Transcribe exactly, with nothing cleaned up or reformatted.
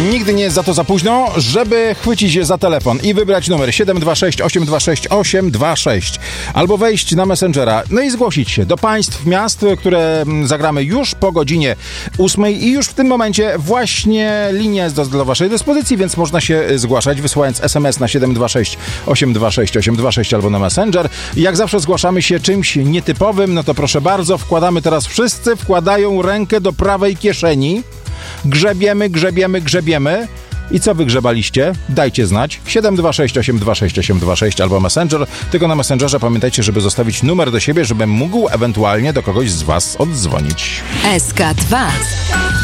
Nigdy nie jest za to za późno, żeby chwycić się za telefon i wybrać numer siedem dwa sześć osiem dwa sześć osiem dwa sześć albo wejść na Messengera, no i zgłosić się do państw, miast, które zagramy już po godzinie ósmej i już w tym momencie właśnie linia jest do, do waszej dyspozycji, więc można się zgłaszać, wysyłając es em es na siedem dwa sześć osiem dwa sześć osiem dwa sześć albo na Messenger. I jak zawsze zgłaszamy się czymś nietypowym, no to proszę bardzo, wkładamy teraz, wszyscy wkładają rękę do prawej kieszeni, grzebiemy, grzebiemy, grzebiemy. I co wygrzebaliście? Dajcie znać. siedem dwa sześć osiem dwa sześć osiem dwa sześć albo Messenger. Tylko na Messengerze pamiętajcie, żeby zostawić numer do siebie, żebym mógł ewentualnie do kogoś z was oddzwonić. S K dwa.